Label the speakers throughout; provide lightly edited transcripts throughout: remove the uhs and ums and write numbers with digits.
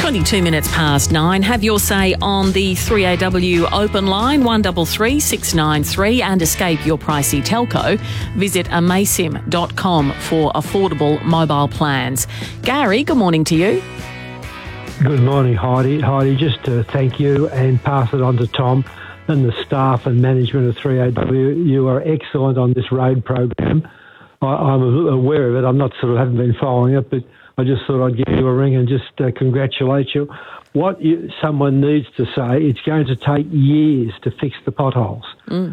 Speaker 1: 22 minutes past 9. Have your say on the 3AW open line 133 693 and escape your pricey telco. Visit amaysim.com for affordable mobile plans. Gary, good morning to you.
Speaker 2: Good morning, Heidi. Heidi, just to thank you and pass it on to Tom and the staff and management of 3AW. You are excellent on this road program. I'm aware of it. I'm not haven't been following it, but I just thought I'd give you a ring and just congratulate you. Someone needs to say, it's going to take years to fix the potholes. And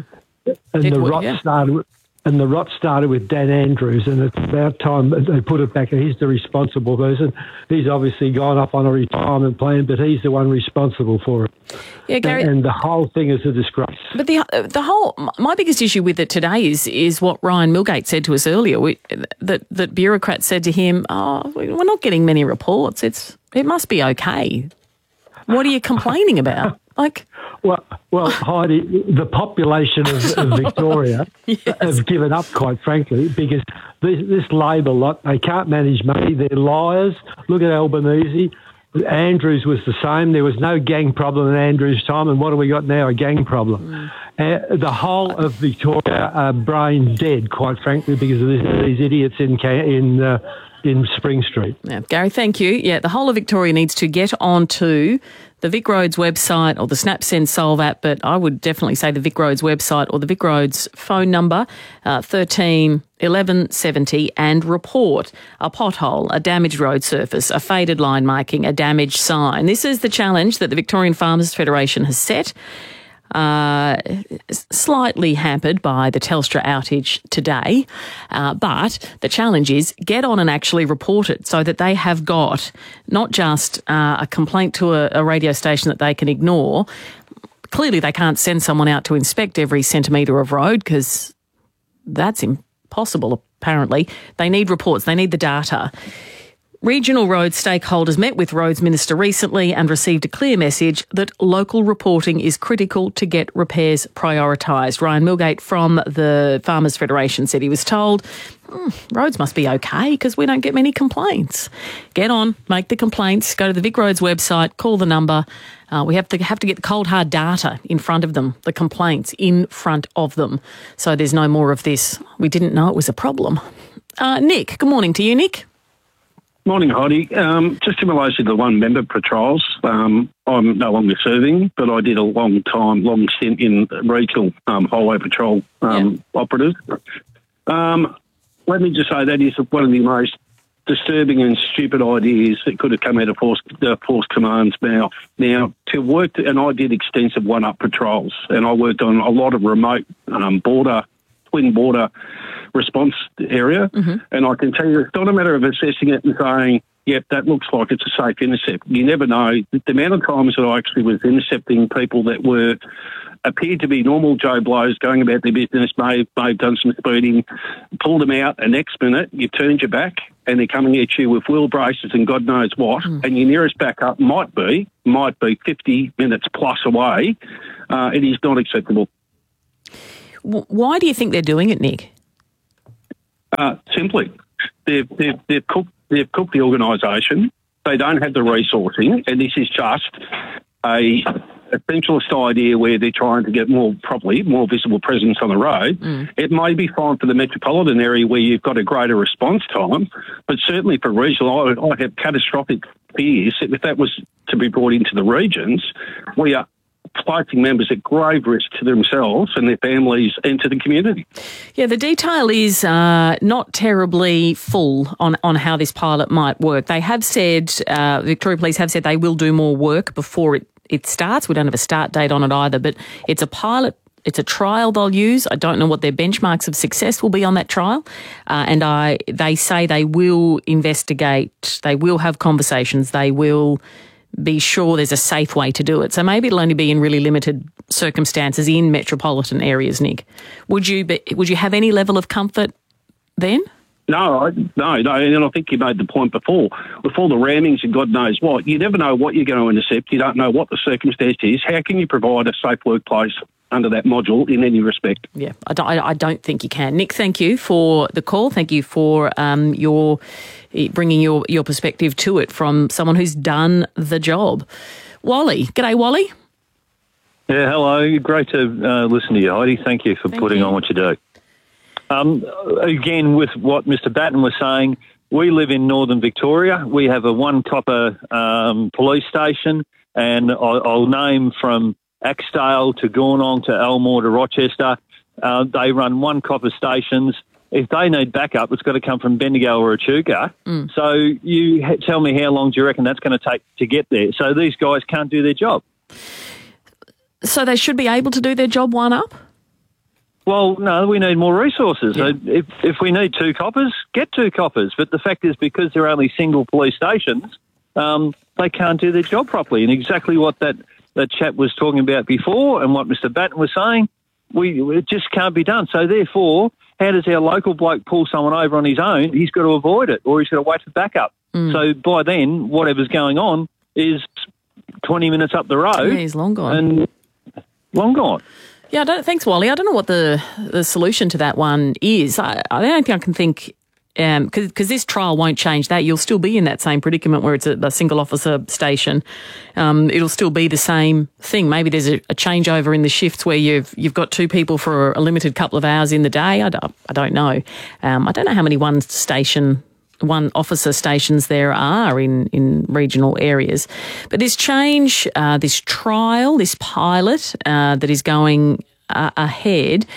Speaker 2: the rot started with Dan Andrews, and it's about time they put it back. And he's the responsible person. He's obviously gone up on a retirement plan, but he's the one responsible for it.
Speaker 1: Yeah, Gary.
Speaker 2: And the whole thing is a disgrace.
Speaker 1: But my biggest issue with it today is what Ryan Milgate said to us earlier. That bureaucrats said to him, we're not getting many reports. It must be okay. What are you complaining about?
Speaker 2: Well, Heidi, the population of Victoria have given up, quite frankly, because this Labor lot, they can't manage money. They're liars. Look at Albanese. Andrews was the same. There was no gang problem in Andrews' time, and what have we got now? A gang problem. The whole of Victoria are brain dead, quite frankly, because of these idiots in Spring Street.
Speaker 1: Yeah, Gary, thank you. Yeah, the whole of Victoria needs to get onto the Vic Roads website or the SnapSend Solve app, but I would definitely say the Vic Roads website or the Vic Roads phone number, 13 11 70, and report a pothole, a damaged road surface, a faded line marking, a damaged sign. This is the challenge that the Victorian Farmers Federation has set. Slightly hampered by the Telstra outage today, but the challenge is get on and actually report it so that they have got not just a complaint to a radio station that they can ignore. Clearly they can't send someone out to inspect every centimetre of road because that's impossible, apparently. They need reports. They need the data. Regional road stakeholders met with Roads Minister recently and received a clear message that local reporting is critical to get repairs prioritised. Ryan Milgate from the Farmers Federation said he was told, roads must be okay because we don't get many complaints. Get on, make the complaints, go to the Vic Roads website, call the number. We have to get the cold hard data in front of them, the complaints in front of them, so there's no more of this. We didn't know it was a problem. Nick, good morning to you, Nick.
Speaker 3: Morning, Heidi. Just in relation to the one-member patrols, I'm no longer serving, but I did a long stint in regional highway patrol operatives. Let me just say that is one of the most disturbing and stupid ideas that could have come out of Force Command's mouth. Now, to work, and I did extensive one-up patrols, and I worked on a lot of remote twin border response area, and I can tell you it's not a matter of assessing it and saying, yep, that looks like it's a safe intercept. You never know. The amount of times that I actually was intercepting people that appeared to be normal Joe Blows going about their business, may have done some speeding, pulled them out, the next minute you've turned your back and they're coming at you with wheel braces and God knows what, and your nearest backup might be 50 minutes plus away. It is not acceptable.
Speaker 1: Why do you think they're doing it, Nick?
Speaker 3: Simply, they've cooked the organisation. They don't have the resourcing, and this is just a essentialist idea where they're trying to get more visible presence on the road. It may be fine for the metropolitan area where you've got a greater response time, but certainly for regional, I have catastrophic fears that if that was to be brought into the regions, we are placing members at grave risk to themselves and their families and to the community.
Speaker 1: Yeah, the detail is not terribly full on how this pilot might work. They have said, Victoria Police have said they will do more work before it starts. We don't have a start date on it either, but it's a pilot. It's a trial they'll use. I don't know what their benchmarks of success will be on that trial. They say they will investigate, they will have conversations, they will be sure there's a safe way to do it. So maybe it'll only be in really limited circumstances in metropolitan areas, Nick. Would you have any level of comfort then?
Speaker 3: No, and I think you made the point before. With all the rammings and God knows what, you never know what you're going to intercept. You don't know what the circumstance is. How can you provide a safe workplace under that module in any respect.
Speaker 1: Yeah, I don't think you can. Nick, thank you for the call. Thank you for your bringing your perspective to it from someone who's done the job. Wally. G'day, Wally.
Speaker 4: Yeah, hello. Great to listen to you, Heidi. Thank you for putting on what you do. Again, with what Mr. Batten was saying, we live in northern Victoria. We have a one copper police station, and I'll name from Axdale to Gornong to Elmore to Rochester. They run one copper stations. If they need backup, it's got to come from Bendigo or Echuca. So you tell me how long do you reckon that's going to take to get there? So these guys can't do their job.
Speaker 1: So they should be able to do their job one up?
Speaker 4: Well, no, we need more resources. Yeah. So if we need 2 coppers, get 2 coppers. But the fact is, because they're only single police stations, they can't do their job properly. And exactly what that chap was talking about before and what Mr. Batten was saying, it just can't be done. So therefore, how does our local bloke pull someone over on his own? He's got to avoid it, or he's got to wait for backup. So by then, whatever's going on is 20 minutes up the road.
Speaker 1: Yeah, he's long gone.
Speaker 4: And long gone.
Speaker 1: Yeah, thanks, Wally. I don't know what the solution to that one is. I don't think I can think, because this trial won't change that. You'll still be in that same predicament where it's a single officer station. It'll still be the same thing. Maybe there's a changeover in the shifts where you've got 2 people for a limited couple of hours in the day. I don't know. I don't know how many one officer stations there are in regional areas. But this change, this trial, this pilot that is going ahead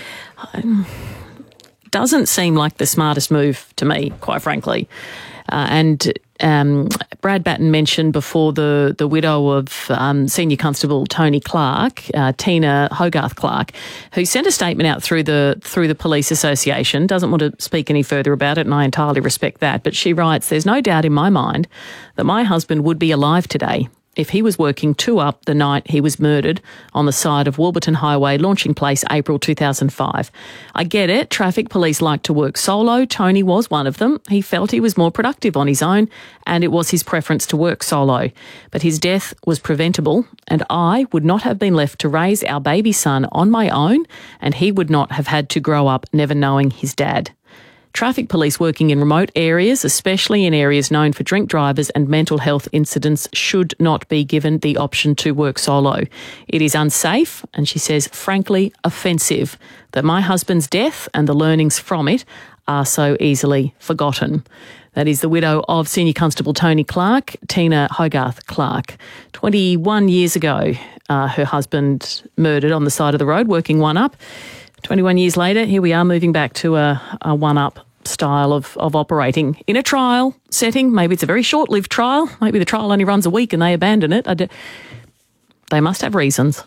Speaker 1: doesn't seem like the smartest move to me, quite frankly. And Brad Batten mentioned before the widow of Senior Constable Tony Clark, Tina Hogarth Clark, who sent a statement out through the Police Association, doesn't want to speak any further about it, and I entirely respect that. But she writes, "There's no doubt in my mind that my husband would be alive today if he was working 2 up the night he was murdered on the side of Warburton Highway, Launching Place, April 2005. I get it. Traffic police like to work solo. Tony was one of them. He felt he was more productive on his own, and it was his preference to work solo. But his death was preventable, and I would not have been left to raise our baby son on my own, and he would not have had to grow up never knowing his dad. Traffic police working in remote areas, especially in areas known for drink drivers and mental health incidents, should not be given the option to work solo. It is unsafe, and she says, frankly, offensive, that my husband's death and the learnings from it are so easily forgotten." That is the widow of Senior Constable Tony Clark, Tina Hogarth Clark. 21 years ago, her husband murdered on the side of the road, working one up. 21 years later, here we are moving back to a one-up style of operating in a trial setting. Maybe it's a very short-lived trial. Maybe the trial only runs a week and they abandon it. They must have reasons.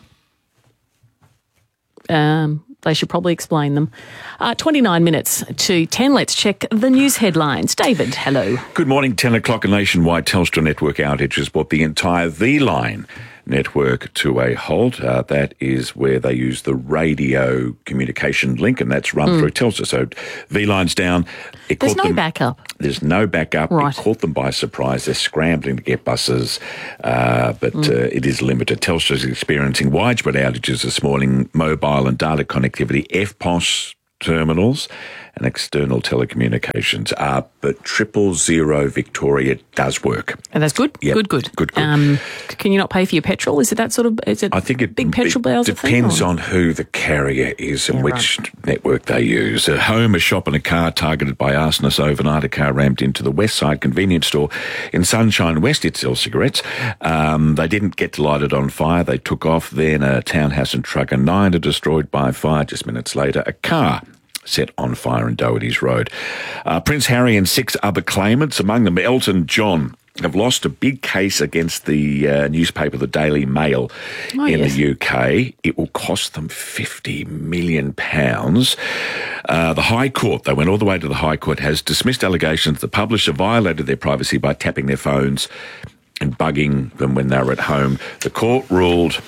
Speaker 1: They should probably explain them. 29 minutes to 10. Let's check the news headlines. David, hello.
Speaker 5: Good morning. 10 o'clock. A nationwide Telstra network outage has brought the entire V-Line network to a halt. That is where they use the radio communication link, and that's run through Telstra. So V-Line's down.
Speaker 1: There's no backup.
Speaker 5: There's no backup.
Speaker 1: Right.
Speaker 5: It caught them by surprise. They're scrambling to get buses, but it is limited. Telstra's experiencing widespread outages this morning, mobile and data connectivity, FPOS terminals and external telecommunications. But 000 Victoria does work.
Speaker 1: And that's good?
Speaker 5: Yep.
Speaker 1: Good. Can you not pay for your petrol? Is it that sort of,
Speaker 5: I think it
Speaker 1: big petrol bills?
Speaker 5: Depends on who the carrier is and which network they use. A home, a shop and a car targeted by arsonists overnight. A car rammed into the Westside convenience store in Sunshine West. It sells cigarettes. They didn't get lighted on fire. They took off. Then a townhouse and truck and 9 are destroyed by fire. Just minutes later, a car set on fire in Doherty's Road. Prince Harry and 6 other claimants, among them Elton John, have lost a big case against the newspaper, the Daily Mail, the UK. It will cost them £50 million. The High Court, they went all the way to the High Court, has dismissed allegations the publisher violated their privacy by tapping their phones and bugging them when they were at home. The court ruled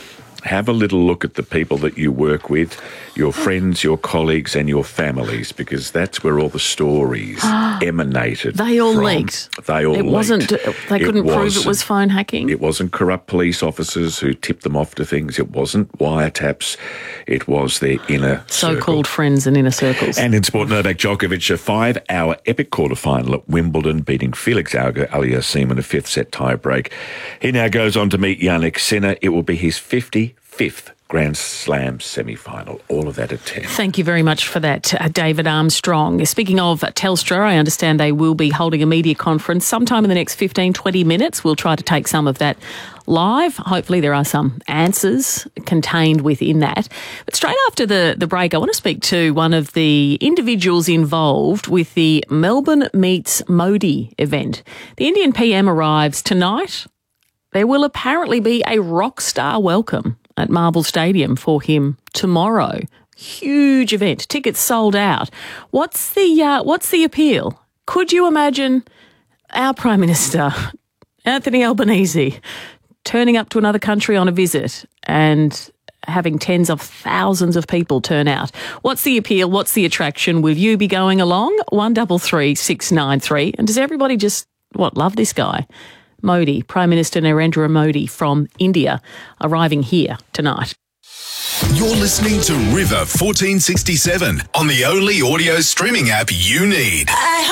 Speaker 5: have a little look at the people that you work with, your friends, your colleagues and your families, because that's where all the stories emanated
Speaker 1: They all
Speaker 5: from.
Speaker 1: leaked.
Speaker 5: They all
Speaker 1: It
Speaker 5: leaked.
Speaker 1: wasn't. They couldn't prove it was phone hacking.
Speaker 5: It wasn't corrupt police officers who tipped them off to things. It wasn't wiretaps. It was their inner
Speaker 1: So-called friends and inner circles.
Speaker 5: And in sport, Novak Djokovic, a 5-hour epic quarterfinal at Wimbledon, beating Felix Auger-Aliassime in a 5th-set tie-break. He now goes on to meet Jannik Sinner. It will be his 55th Grand Slam semi-final. All of that at 10.
Speaker 1: Thank you very much for that, David Armstrong. Speaking of Telstra, I understand they will be holding a media conference sometime in the next 15, 20 minutes. We'll try to take some of that live. Hopefully there are some answers contained within that. But straight after the break, I want to speak to one of the individuals involved with the Melbourne Meets Modi event. The Indian PM arrives tonight. There will apparently be a rock star welcome at Marvel Stadium for him tomorrow. Huge event. Tickets sold out. What's the appeal? Could you imagine our Prime Minister, Anthony Albanese, turning up to another country on a visit and having tens of thousands of people turn out? What's the appeal? What's the attraction? Will you be going along? 133 693. And does everybody just, love this guy? Modi, Prime Minister Narendra Modi from India, arriving here tonight.
Speaker 6: You're listening to River 1467 on the only audio streaming app you need.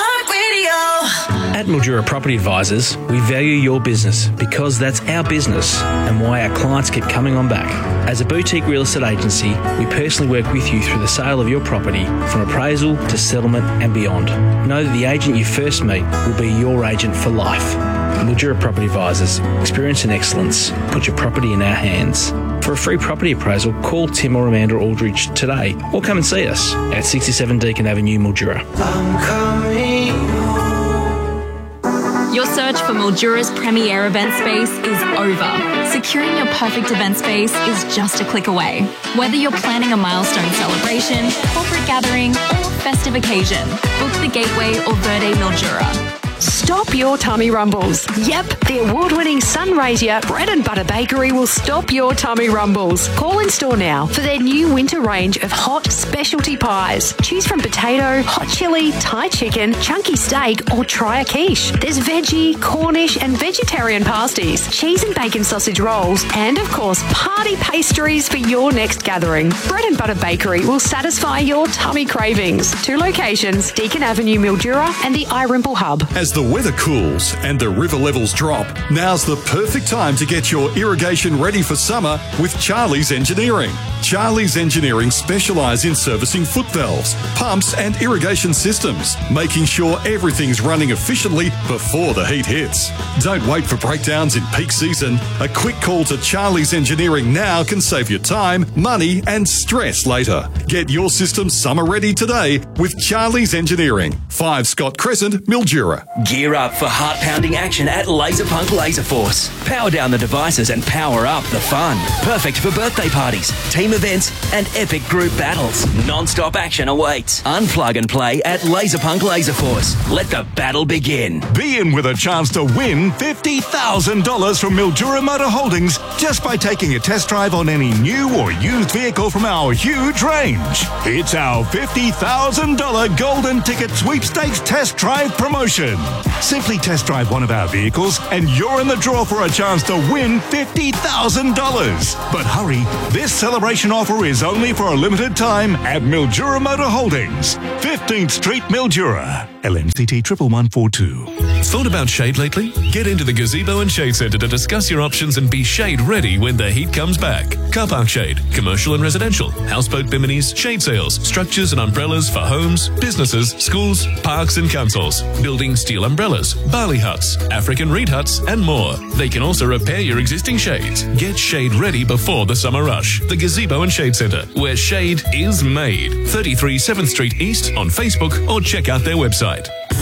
Speaker 7: At Mildura Property Advisors, we value your business because that's our business and why our clients keep coming on back. As a boutique real estate agency, we personally work with you through the sale of your property, from appraisal to settlement and beyond. Know that the agent you first meet will be your agent for life. Mildura Property Advisors, experience and excellence. Put your property in our hands. For a free property appraisal, call Tim or Amanda Aldridge today or come and see us at 67 Deakin Avenue, Mildura.
Speaker 8: Your search for Mildura's premier event space is over. Securing your perfect event space is just a click away. Whether you're planning a milestone celebration, corporate gathering, or festive occasion, book the Gateway or Verde Mildura.
Speaker 9: Stop your tummy rumbles. Yep, the award-winning Sunraysia Bread and Butter Bakery will stop your tummy rumbles. Call in store now for their new winter range of hot specialty pies. Choose from potato, hot chili, Thai chicken, chunky steak, or try a quiche. There's veggie, Cornish, and vegetarian pasties, cheese and bacon sausage rolls, and of course, party pastries for your next gathering. Bread and Butter Bakery will satisfy your tummy cravings. 2 locations, Deakin Avenue, Mildura, and the iRimple Hub.
Speaker 10: As the weather cools and the river levels drop, now's the perfect time to get your irrigation ready for summer with Charlie's Engineering. Charlie's Engineering specialise in servicing foot valves, pumps and irrigation systems, making sure everything's running efficiently before the heat hits. Don't wait for breakdowns in peak season. A quick call to Charlie's Engineering now can save you time, money and stress later. Get your system summer ready today with Charlie's Engineering, 5 Scott Crescent, Mildura.
Speaker 11: Gear up for heart-pounding action at Laserpunk Laser Force. Power down the devices and power up the fun. Perfect for birthday parties, team events, and epic group battles. Non-stop action awaits. Unplug and play at Laserpunk Laser Force. Let the battle begin.
Speaker 10: Be in with a chance to win $50,000 from Mildura Motor Holdings just by taking a test drive on any new or used vehicle from our huge range. It's our $50,000 Golden Ticket Sweepstakes Test Drive promotion. Simply test drive one of our vehicles and you're in the draw for a chance to win $50,000. But hurry, this celebration offer is only for a limited time at Mildura Motor Holdings, 15th Street, Mildura. LMCT 11142.
Speaker 12: Thought about shade lately? Get into the Gazebo and Shade Centre to discuss your options and be shade ready when the heat comes back. Car park shade, commercial and residential, houseboat biminis, shade sails, structures and umbrellas for homes, businesses, schools, parks and councils, building steel umbrellas, barley huts, African reed huts and more. They can also repair your existing shades. Get shade ready before the summer rush. The Gazebo and Shade Centre, where shade is made. 33 7th Street East on Facebook or check out their website.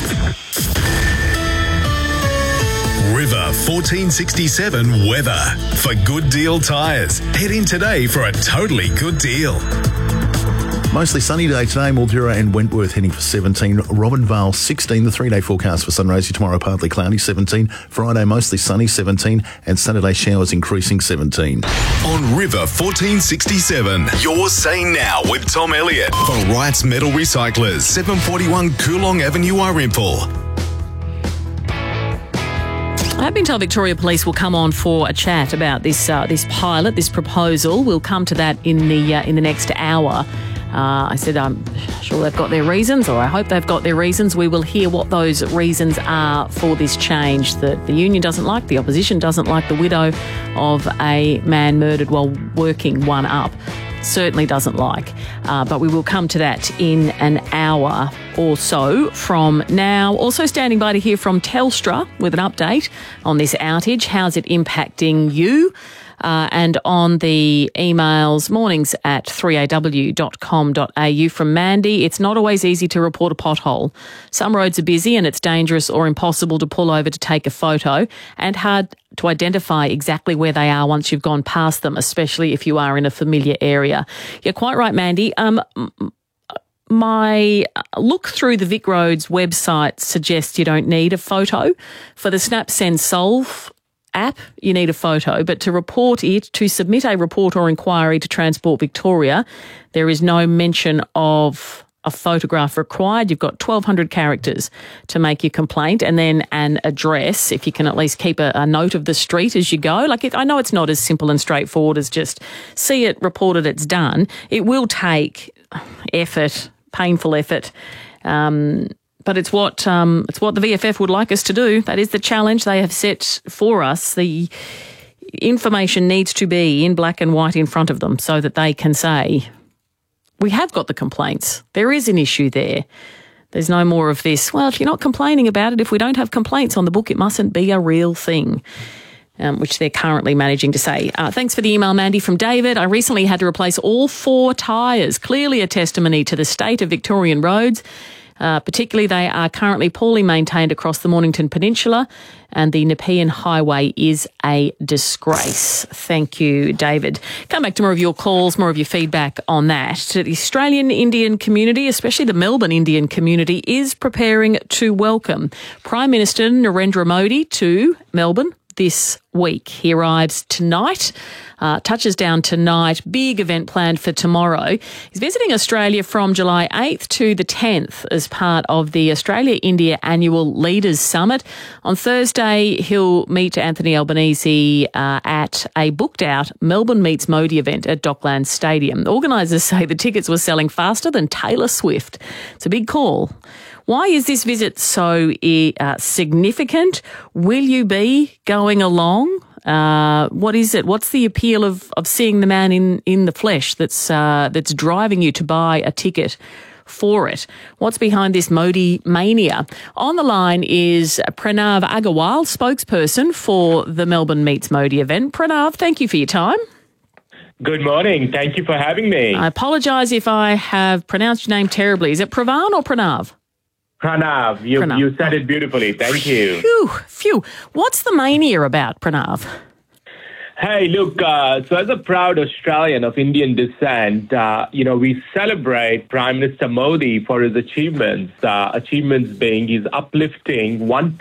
Speaker 6: River 1467 weather. For Good Deal Tyres, head in today for a totally good deal.
Speaker 13: Mostly sunny day today. Mildura and Wentworth heading for 17. Robinvale 16. The 3-day forecast for Sunraysia tomorrow partly cloudy 17. Friday mostly sunny 17. And Saturday showers increasing 17.
Speaker 6: On River 1467, you're saying now with Tom Elliott for Wright's Metal Recyclers, 741 Coolong Avenue, Arimpool.
Speaker 1: I've been told Victoria Police will come on for a chat about this pilot, this proposal. We'll come to that in the next hour. I said I'm sure they've got their reasons, or I hope they've got their reasons. We will hear what those reasons are for this change that the union doesn't like, the opposition doesn't like, the widow of a man murdered while working one up certainly doesn't like. But we will come to that in an hour or so from now. Also standing by to hear from Telstra with an update on this outage. How's it impacting you? And on the emails, mornings at 3aw.com.au from Mandy, it's not always easy to report a pothole. Some roads are busy and it's dangerous or impossible to pull over to take a photo, and hard to identify exactly where they are once you've gone past them, especially if you are in a familiar area. You're quite right, Mandy. My look through the Vic Roads website suggests you don't need a photo. For the Snap Send Solve app, you need a photo, but to report it, to submit a report or inquiry to Transport Victoria, there is no mention of a photograph required. You've got 1,200 characters to make your complaint, and then an address, if you can at least keep a note of the street as you go. I know it's not as simple and straightforward as just see it, reported, it's done. It will take effort, painful effort, but it's what the VFF would like us to do. That is the challenge they have set for us. The information needs to be in black and white in front of them so that they can say, we have got the complaints. There is an issue there. There's no more of this, well, if you're not complaining about it, if we don't have complaints on the book, it mustn't be a real thing. Which they're currently managing to say. Thanks for the email, Mandy, from David. I recently had to replace all 4 tyres. Clearly a testimony to the state of Victorian roads. Particularly, they are currently poorly maintained across the Mornington Peninsula, and the Nepean Highway is a disgrace. Thank you, David. Come back to more of your calls, more of your feedback on that. The Australian Indian community, especially the Melbourne Indian community, is preparing to welcome Prime Minister Narendra Modi to Melbourne this week. He arrives tonight, touches down tonight, big event planned for tomorrow. He's visiting Australia from July 8th to the 10th as part of the Australia-India Annual Leaders Summit. On Thursday, he'll meet Anthony Albanese at a booked-out Melbourne Meets Modi event at Docklands Stadium. Organisers say the tickets were selling faster than Taylor Swift. It's a big call. Why is this visit so significant? Will you be going along? What is it? What's the appeal of seeing the man in the flesh that's driving you to buy a ticket for it? What's behind this Modi mania? On the line is Pranav Agarwal, spokesperson for the Melbourne Meets Modi event. Pranav, thank you for your time.
Speaker 14: Good morning. Thank you for having me.
Speaker 1: I apologise if I have pronounced your name terribly. Is it Pravan or Pranav?
Speaker 14: Pranav, you said it beautifully. Thank you.
Speaker 1: Phew. What's the mania about, Pranav?
Speaker 14: Hey, look, so as a proud Australian of Indian descent, we celebrate Prime Minister Modi for his achievements. Achievements being he's uplifting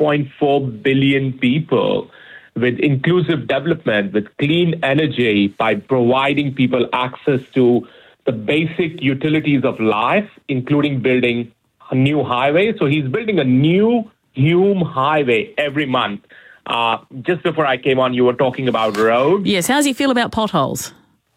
Speaker 14: 1.4 billion people with inclusive development, with clean energy, by providing people access to the basic utilities of life, including building a new highway. So he's building a new Hume highway every month. Just before I came on, you were talking about roads.
Speaker 1: Yes, how does he feel about potholes?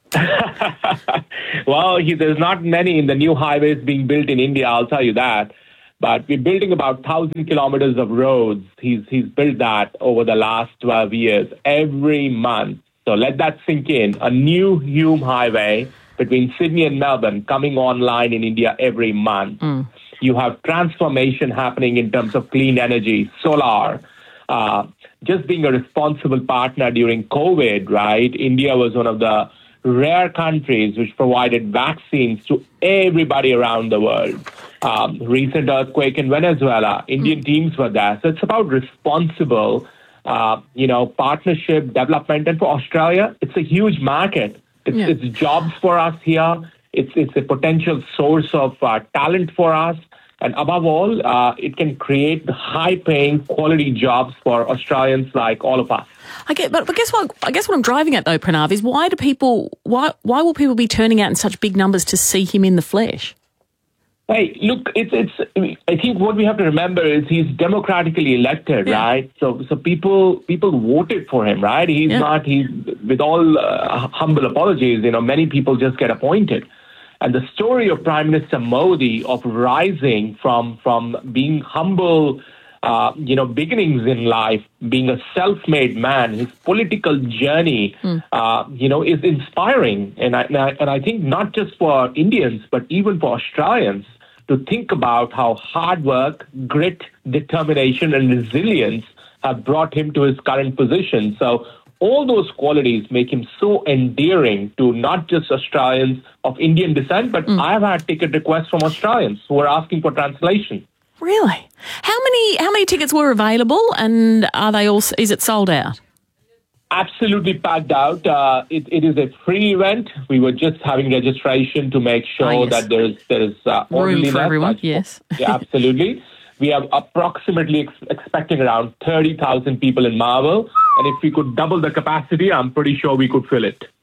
Speaker 14: Well, there's not many in the new highways being built in India, I'll tell you that. But we're building about 1,000 kilometers of roads. He's built that over the last 12 years, every month. So let that sink in. A new Hume highway between Sydney and Melbourne coming online in India every month. You have transformation happening in terms of clean energy, solar. Just being a responsible partner during COVID, right? India was one of the rare countries which provided vaccines to everybody around the world. Recent earthquake in Venezuela, Indian teams were there. So it's about responsible, partnership, development. And for Australia, it's a huge market. It's jobs for us here. It's a potential source of talent for us. And above all, it can create high-paying, quality jobs for Australians like all of us.
Speaker 1: I guess what I'm driving at though, Pranav, is why will people be turning out in such big numbers to see him in the flesh?
Speaker 14: Hey, look, I think what we have to remember is he's democratically elected, right? So people voted for him, right? He's with all humble apologies, many people just get appointed. And the story of Prime Minister Modi of rising from being humble, beginnings in life, being a self-made man, his political journey, is inspiring. And I think not just for Indians, but even for Australians to think about how hard work, grit, determination, and resilience have brought him to his current position. So all those qualities make him so endearing to not just Australians of Indian descent, but I've had ticket requests from Australians who are asking for translation.
Speaker 1: Really? How many tickets were available, and are they all? Is it sold out?
Speaker 14: Absolutely packed out. It is a free event. We were just having registration to make sure that there is
Speaker 1: room for everyone. Yes.
Speaker 14: Yeah, absolutely. We are approximately expecting around 30,000 people in Marvel, and if we could double the capacity, I'm pretty sure we could fill it.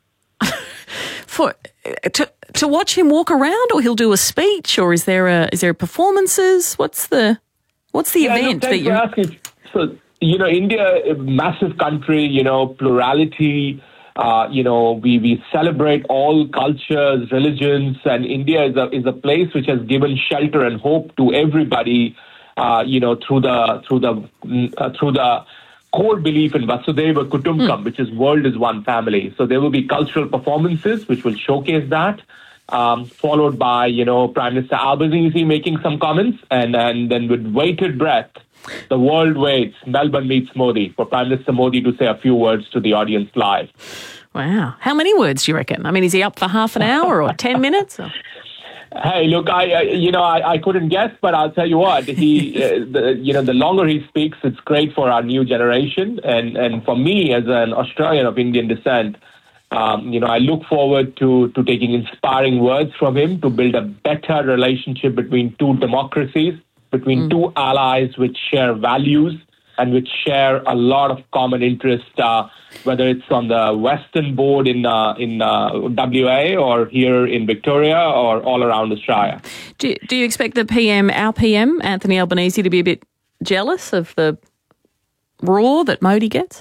Speaker 1: To watch him walk around, or he'll do a speech, or is there performances? What's the event that you're
Speaker 14: asking? So, India, a massive country, plurality. We celebrate all cultures, religions, and India is a place which has given shelter and hope to everybody. Through the core belief in Vasudhaiva Kutumbakam, which is world is one family. So there will be cultural performances which will showcase that, followed by Prime Minister Albanese making some comments, and then with bated breath, the world waits. Melbourne meets Modi for Prime Minister Modi to say a few words to the audience live.
Speaker 1: Wow. How many words do you reckon? I mean, is he up for half an hour or 10 minutes? Or?
Speaker 14: Hey, look, I couldn't guess, but I'll tell you what, the longer he speaks, it's great for our new generation. And for me, as an Australian of Indian descent, I look forward to taking inspiring words from him to build a better relationship between two democracies, between two allies which share values and which share a lot of common interest, whether it's on the Western board in WA or here in Victoria or all around Australia.
Speaker 1: Do you expect our PM, Anthony Albanese, to be a bit jealous of the roar that Modi gets?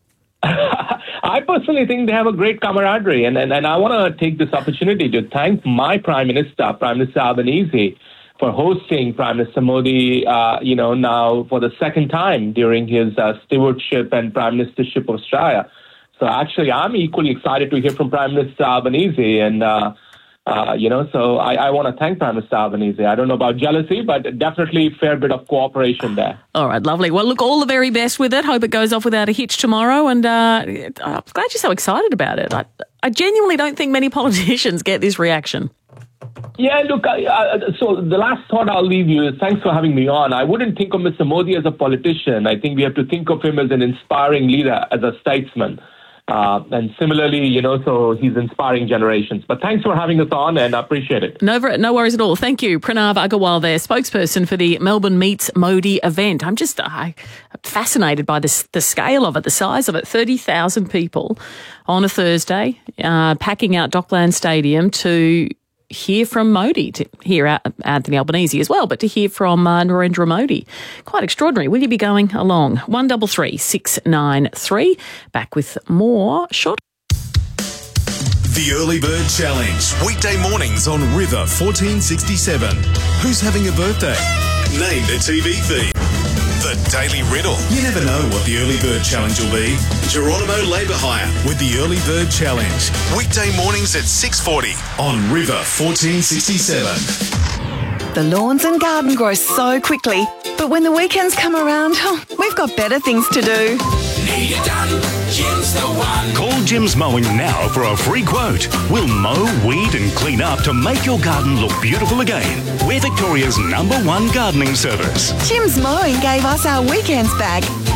Speaker 14: I personally think they have a great camaraderie, and I want to take this opportunity to thank my Prime Minister Albanese, for hosting Prime Minister Modi, now for the second time during his stewardship and Prime Ministership of Australia. So actually, I'm equally excited to hear from Prime Minister Albanese, and so I want to thank Prime Minister Albanese. I don't know about jealousy, but definitely a fair bit of cooperation there.
Speaker 1: All right, lovely. Well, look, all the very best with it. Hope it goes off without a hitch tomorrow, and I'm glad you're so excited about it. I genuinely don't think many politicians get this reaction.
Speaker 14: Yeah, look, so the last thought I'll leave you is thanks for having me on. I wouldn't think of Mr. Modi as a politician. I think we have to think of him as an inspiring leader, as a statesman. And similarly, so he's inspiring generations. But thanks for having us on, and I appreciate it.
Speaker 1: No worries at all. Thank you. Pranav Agarwal there, spokesperson for the Melbourne Meets Modi event. I'm just fascinated by the scale of it, the size of it. 30,000 people on a Thursday, packing out Dockland Stadium to hear from Modi, to hear Anthony Albanese as well, but to hear from Narendra Modi. Quite extraordinary. Will you be going along? 133 693. Back with more short.
Speaker 6: The Early Bird Challenge. Weekday mornings on River 1467. Who's having a birthday? Name the TV theme. The Daily Riddle. You never know what the Early Bird Challenge will be. Geronimo Labour Hire with the Early Bird Challenge. Weekday mornings at 6:40 on River 1467.
Speaker 15: The lawns and garden grow so quickly, but when the weekends come around, we've got better things to do.
Speaker 16: Need it done, Jim's the one.
Speaker 10: Call Jim's Mowing now for a free quote. We'll mow, weed and clean up to make your garden look beautiful again. We're Victoria's #1 gardening service.
Speaker 15: Jim's Mowing gave us our weekends back.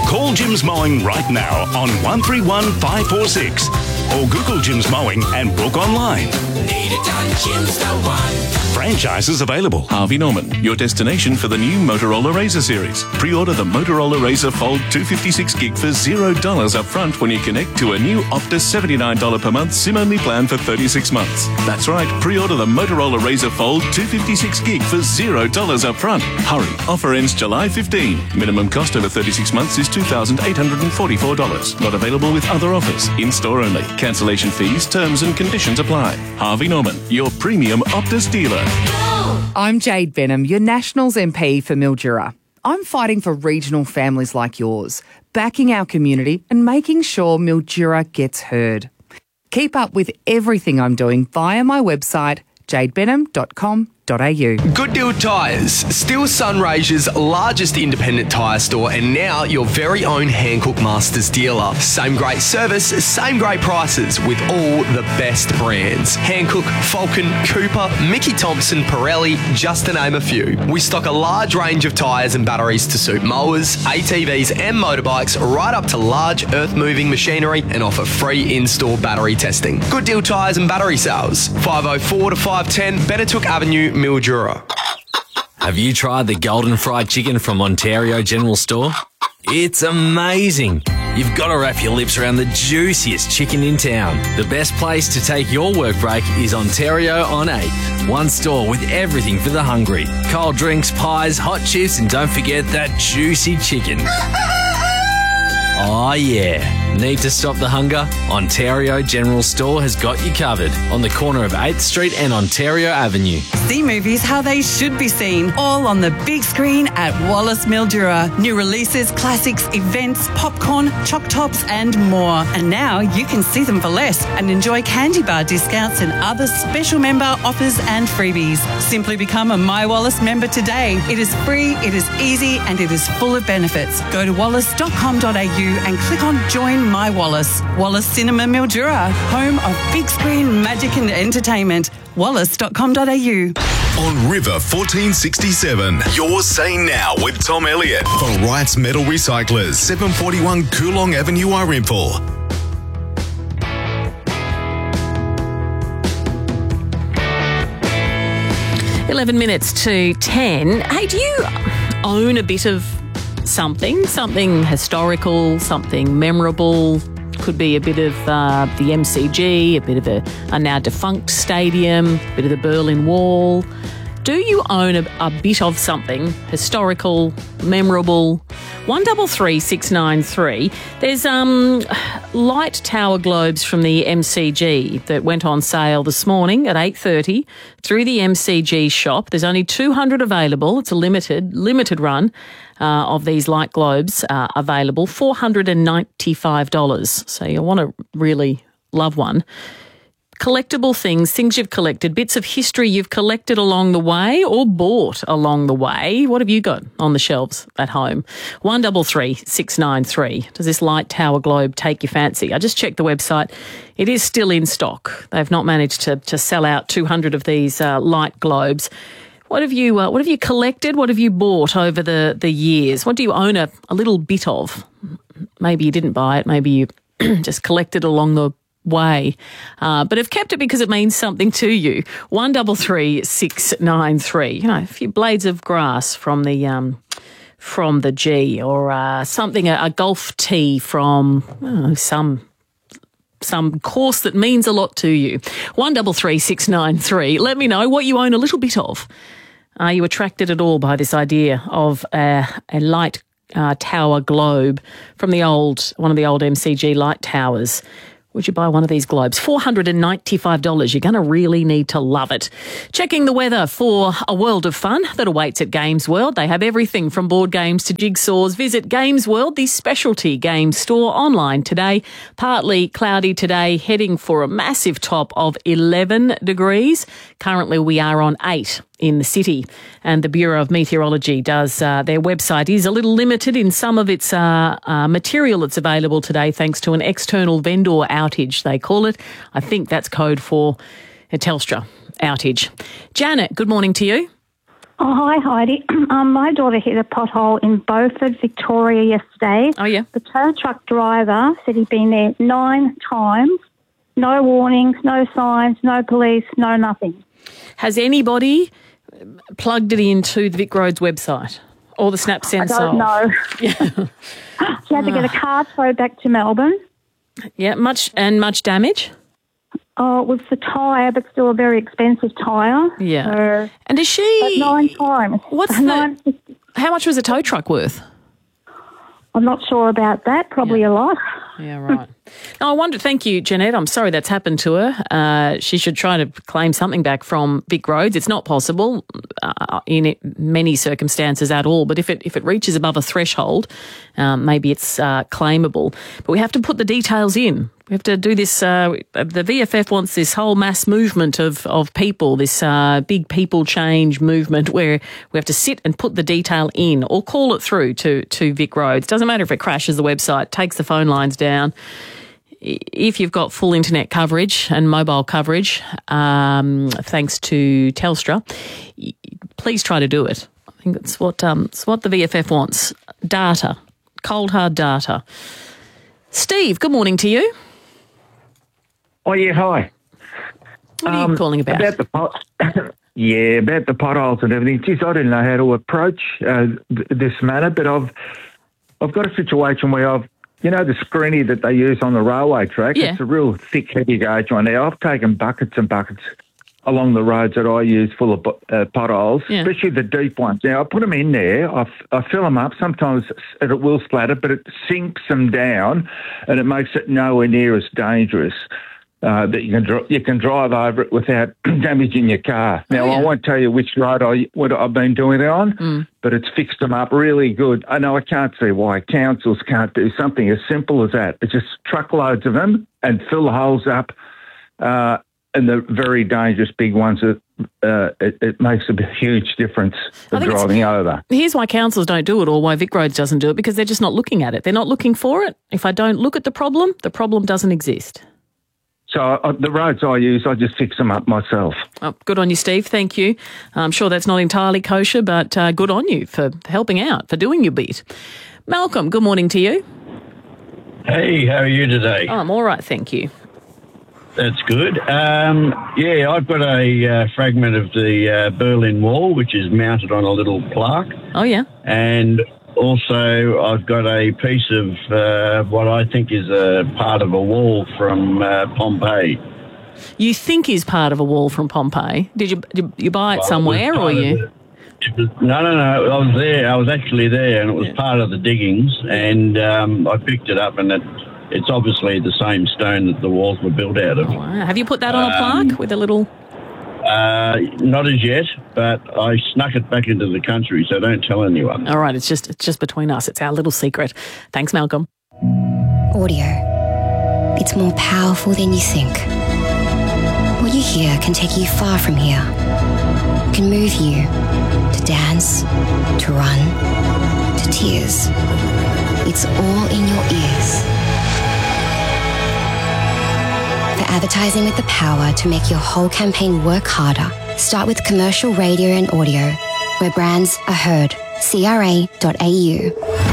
Speaker 10: Call Jim's Mowing right now on 131 546 or Google Jim's Mowing and book online.
Speaker 16: Need it done, Jim's the one.
Speaker 10: Franchises available.
Speaker 12: Harvey Norman, your destination for the new Motorola Razr series. Pre-order the Motorola Razr Fold 256 gig for $0 up front when you connect to a new Optus $79 per month SIM-only plan for 36 months. That's right, pre-order the Motorola Razr Fold 256 gig for $0 up front. Hurry, offer ends July 15. Minimum cost over 36 months is $2,844. Not available with other offers. In-store only. Cancellation fees, terms and conditions apply. Harvey Norman, your premium Optus dealer.
Speaker 17: I'm Jade Benham, your Nationals MP for Mildura. I'm fighting for regional families like yours, backing our community and making sure Mildura gets heard. Keep up with everything I'm doing via my website, jadebenham.com.au.
Speaker 18: Good Deal Tyres, still Sunraysia's largest independent tyre store and now your very own Hankook Masters dealer. Same great service, same great prices with all the best brands. Hankook, Falcon, Cooper, Mickey Thompson, Pirelli, just to name a few. We stock a large range of tyres and batteries to suit mowers, ATVs and motorbikes right up to large earth-moving machinery and offer free in-store battery testing. Good Deal Tyres and battery sales, 504 to 510 Benetooke Avenue, Mildura.
Speaker 19: Have you tried the Golden Fried Chicken from Ontario General Store? It's amazing. You've got to wrap your lips around the juiciest chicken in town. The best place to take your work break is Ontario on 8th. One store with everything for the hungry. Cold drinks, pies, hot chips, and don't forget that juicy chicken. Oh yeah. Need to stop the hunger? Ontario General Store has got you covered on the corner of 8th Street and Ontario Avenue.
Speaker 20: See movies how they should be seen, all on the big screen at Wallace Mildura. New releases, classics, events, popcorn, choc tops and more. And now you can see them for less and enjoy candy bar discounts and other special member offers and freebies. Simply become a My Wallace member today. It is free, it is easy and it is full of benefits. Go to wallace.com.au and click on Join My Wallace. Wallace Cinema Mildura, home of big screen magic and entertainment. Wallace.com.au.
Speaker 6: On River 1467, you're saying now with Tom Elliott for Wright's Metal Recyclers, 741 Coolong Avenue, Arimpool.
Speaker 1: Eleven minutes to 10. Hey, do you own a bit of something historical, something memorable? Could be a bit of the MCG, a bit of a now defunct stadium, a bit of the Berlin Wall. Do you own a bit of something historical, memorable? 133 693. There's light tower globes from the MCG that went on sale this morning at 8:30 through the MCG shop. There's only 200 available. It's a limited run of these light globes available. $495. So you'll want to really love one. Collectible things you've collected, bits of history you've collected along the way or bought along the way. What have you got on the shelves at home? 133 693. Does this light tower globe take your fancy? I just checked the website. It is still in stock. They've not managed to sell out 200 of these light globes. What have you collected? What have you bought over the years? What do you own a little bit of? Maybe you didn't buy it. Maybe you just collected along the way, but have kept it because it means something to you. 133 693. You know, a few blades of grass from the G, or something, a golf tee from some course that means a lot to you. 133 693. Let me know what you own a little bit of. Are you attracted at all by this idea of a light tower globe from one of the old MCG light towers? Would you buy one of these globes? $495. You're going to really need to love it. Checking the weather for a world of fun that awaits at Games World. They have everything from board games to jigsaws. Visit Games World, the specialty games store, online today. Partly cloudy today, heading for a massive top of 11 degrees. Currently we are on 8 in the city, and the Bureau of Meteorology does their website is a little limited in some of its material that's available today thanks to an external vendor outage, they call it. I think that's code for a Telstra outage. Janet, good morning to you.
Speaker 21: Oh, hi, Heidi. My daughter hit a pothole in Beaufort, Victoria yesterday.
Speaker 1: Oh, yeah.
Speaker 21: The tow truck driver said he'd been there 9 times. No warnings, no signs, no police, no nothing.
Speaker 1: Has anybody plugged it into the Vic Roads website or the Snap Sensor?
Speaker 21: I don't know. She had to get a car towed back to Melbourne.
Speaker 1: Yeah, much damage?
Speaker 21: Oh, it was the tyre, but still a very expensive tyre.
Speaker 1: Yeah. And is she...
Speaker 21: 9 times.
Speaker 1: How much was a tow truck worth?
Speaker 21: I'm not sure about that. Probably a lot.
Speaker 1: Yeah, right. No, I wonder, thank you, Jeanette. I'm sorry that's happened to her. She should try to claim something back from Vic Roads. It's not possible in many circumstances at all, but if it reaches above a threshold, maybe it's claimable. But we have to put the details in. We have to do this. The VFF wants this whole mass movement of people, this big people change movement where we have to sit and put the detail in or call it through to Vic Roads. Doesn't matter if it crashes the website, takes the phone lines down. If you've got full internet coverage and mobile coverage, thanks to Telstra, please try to do it. I think that's what the VFF wants. Data, cold hard data. Steve, good morning to you.
Speaker 22: Oh, yeah, hi.
Speaker 1: What are you calling about?
Speaker 22: About the potholes and everything. Geez, I didn't know how to approach this matter, but I've got a situation where the screeny that they use on the railway track, it's a real thick, heavy gauge one. Now, I've taken buckets and buckets along the roads that I use full of potholes, especially the deep ones. Now, I put them in there, I fill them up. Sometimes it will splatter, but it sinks them down and it makes it nowhere near as dangerous. That you can drive over it without damaging your car. Now, I won't tell you which road I've been doing it on, but it's fixed them up really good. I know I can't see why councils can't do something as simple as that. It's just truckloads of them and fill the holes up. And the very dangerous big ones, it makes a huge difference of driving over.
Speaker 1: Here's why councils don't do it or why Vic Roads doesn't do it, because they're just not looking at it. They're not looking for it. If I don't look at the problem doesn't exist.
Speaker 22: So the roads I use, I just fix them up myself.
Speaker 1: Oh, good on you, Steve. Thank you. I'm sure that's not entirely kosher, but good on you for helping out, for doing your bit. Malcolm, good morning to you.
Speaker 23: Hey, how are you today?
Speaker 1: Oh, I'm all right, thank you.
Speaker 23: That's good. I've got a fragment of the Berlin Wall, which is mounted on a little plaque.
Speaker 1: Oh, yeah.
Speaker 23: And also, I've got a piece of what I think is a part of a wall from Pompeii.
Speaker 1: You think is part of a wall from Pompeii? Did you buy it somewhere, or you?
Speaker 23: No. I was there. I was actually there, and it was part of the diggings. And I picked it up, and it's obviously the same stone that the walls were built out of.
Speaker 1: Oh, wow. Have you put that on a plaque with a little?
Speaker 23: Not as yet, but I snuck it back into the country, so don't tell anyone.
Speaker 1: All right, it's just between us. It's our little secret. Thanks, Malcolm.
Speaker 24: Audio. It's more powerful than you think. What you hear can take you far from here. It can move you to dance, to run, to tears. It's all in your ears. For advertising with the power to make your whole campaign work harder, start with commercial radio and audio, where brands are heard. CRA.au.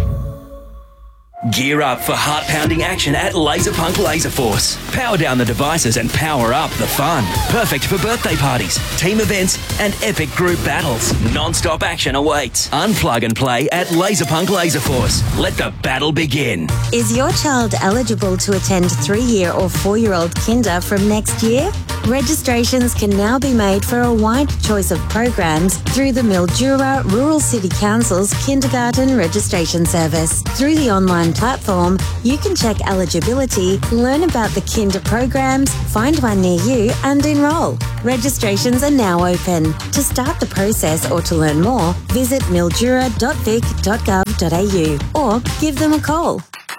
Speaker 11: Gear up for heart-pounding action at Laser Punk Laser Force. Power down the devices and power up the fun. Perfect for birthday parties, team events, and epic group battles. Non-stop action awaits. Unplug and play at Laser Punk Laser Force. Let the battle begin.
Speaker 25: Is your child eligible to attend 3-year or 4-year-old kinder from next year? Registrations can now be made for a wide choice of programs through the Mildura Rural City Council's Kindergarten Registration Service. Through the online platform, you can check eligibility, learn about the kinder programs, find one near you and enrol. Registrations are now open. To start the process or to learn more, visit mildura.vic.gov.au or give them a call.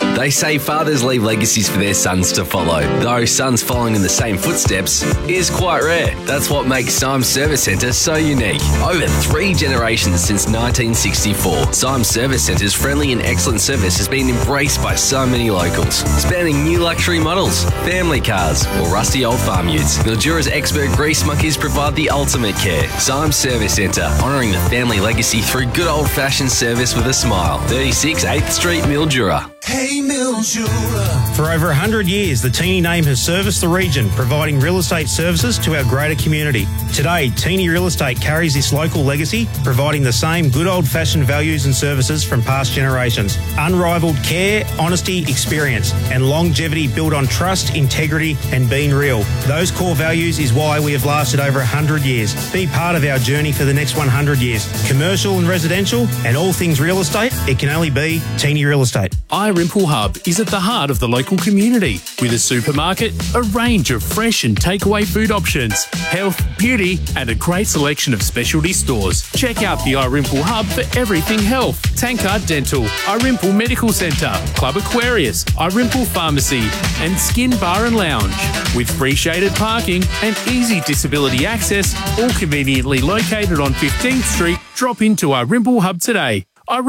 Speaker 19: They say fathers leave legacies for their sons to follow, though sons following in the same footsteps is quite rare. That's what makes Symes Service Centre so unique. Over 3 generations since 1964, Symes Service Centre's friendly and excellent service has been embraced by so many locals, spanning new luxury models, family cars, or rusty old farm utes. Mildura's expert grease monkeys provide the ultimate care. Symes Service Centre, honouring the family legacy through good old-fashioned service with a smile. 36 8th Street, Mildura.
Speaker 2: Hey Mildura. For over 100 years, the Teeny name has serviced the region, providing real estate services to our greater community. Today, Teeny Real Estate carries this local legacy, providing the same good old-fashioned values and services from past generations. Unrivaled care, honesty, experience, and longevity built on trust, integrity, and being real. Those core values is why we have lasted over 100 years. Be part of our journey for the next 100 years. Commercial and residential, and all things real estate, it can only be Teeny Real Estate.
Speaker 3: iRimple Hub is at the heart of the local community with a supermarket, a range of fresh and takeaway food options, health, beauty, and a great selection of specialty stores. Check out the iRimple Hub for everything health. Tankard Dental, iRimple Medical Centre, Club Aquarius, iRimple Pharmacy, and Skin Bar and Lounge. With free shaded parking and easy disability access, all conveniently located on 15th Street, drop into iRimple Hub today.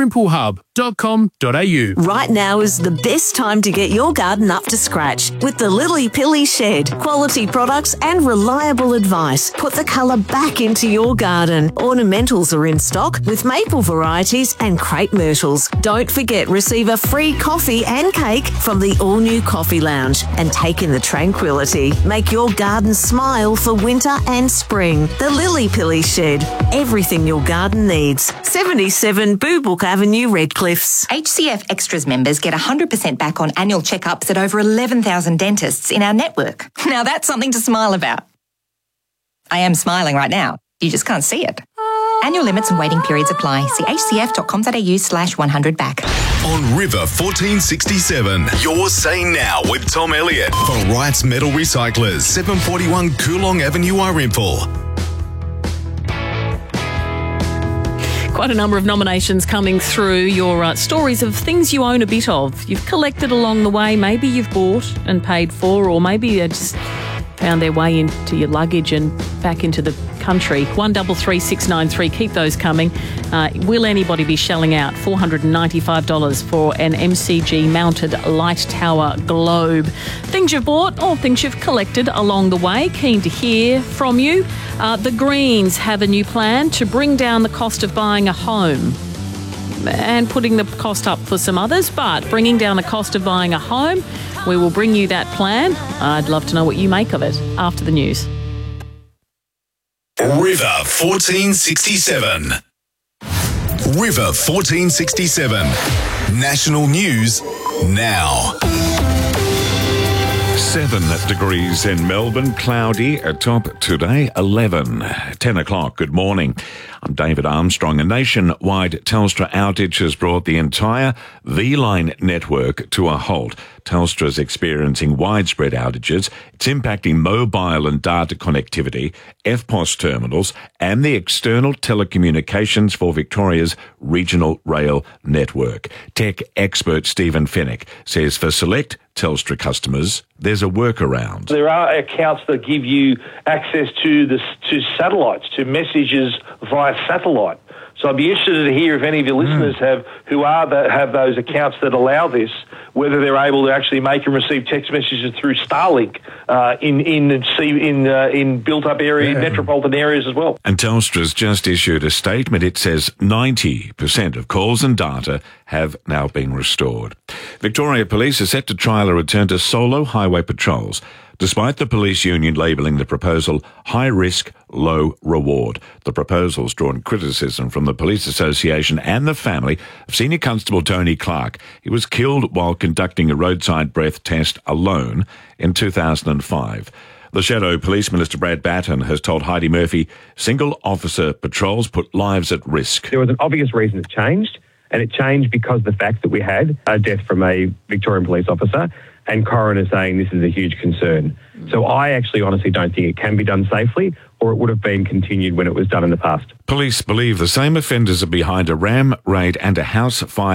Speaker 3: iRimpleHub.com.au.
Speaker 4: Right now is the best time to get your garden up to scratch with the Lily Pilly Shed. Quality products and reliable advice. Put the colour back into your garden. Ornamentals are in stock with maple varieties and crepe myrtles. Don't forget, receive a free coffee and cake from the all-new Coffee Lounge and take in the tranquility. Make your garden smile for winter and spring. The Lily Pilly Shed. Everything your garden needs. 77 Book Avenue, Redcliffs.
Speaker 5: HCF Extras members get 100% back on annual checkups at over 11,000 dentists in our network. Now that's something to smile about. I am smiling right now. You just can't see it. Annual limits and waiting periods apply. See hcf.com.au/100back.
Speaker 6: On River 1467, you're saying now with Tom Elliott for Wright's Metal Recyclers, 741 Coolong Avenue, Irimple.
Speaker 1: Quite a number of nominations coming through. Your stories of things you own a bit of. You've collected along the way. Maybe you've bought and paid for, or maybe they just found their way into your luggage and back into the country. 133693. Keep those coming. Will anybody be shelling out $495 for an MCG mounted light tower globe? Things you've bought or things you've collected along the way. Keen to hear from you. The Greens have a new plan to bring down the cost of buying a home and putting the cost up for some others, but bringing down the cost of buying a home. We will bring you that plan. I'd love to know what you make of it after the news.
Speaker 6: River 1467. River 1467. National news now.
Speaker 7: 7 degrees in Melbourne, cloudy, atop today 11. 10 o'clock, good morning. I'm David Armstrong. A nationwide Telstra outage has brought the entire V-Line network to a halt. Telstra is experiencing widespread outages. It's impacting mobile and data connectivity, FPOS terminals, and the external telecommunications for Victoria's regional rail network. Tech expert Stephen Fennick says for select Telstra customers, there's a workaround.
Speaker 26: There are accounts that give you access to satellites, to messages via satellite. So I'd be interested to hear if any of your listeners have those accounts that allow this, whether they're able to actually make and receive text messages through Starlink in built-up area, metropolitan areas as well.
Speaker 7: And Telstra's just issued a statement. It says 90% of calls and data have now been restored. Victoria Police are set to trial a return to solo highway patrols, despite the police union labelling the proposal high risk, low reward. The proposal's drawn criticism from the Police Association and the family of Senior Constable Tony Clark. He was killed while conducting a roadside breath test alone in 2005. The Shadow Police Minister Brad Batten has told Heidi Murphy single officer patrols put lives at risk.
Speaker 27: There was an obvious reason it changed, and it changed because of the fact that we had a death from a Victorian police officer, and coroner saying this is a huge concern. So I actually honestly don't think it can be done safely, or it would have been continued when it was done in the past.
Speaker 7: Police believe the same offenders are behind a ram raid and a house fire